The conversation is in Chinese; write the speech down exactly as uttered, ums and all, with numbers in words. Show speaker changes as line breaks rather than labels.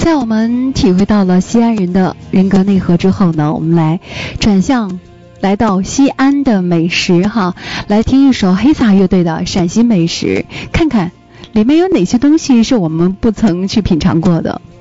在我们体会到了西安人的人格内核之后呢，我们来转向来到西安的美食哈，来听一首黑撒乐队的陕西美食，看看里面有哪些东西是我们不曾去品尝过的。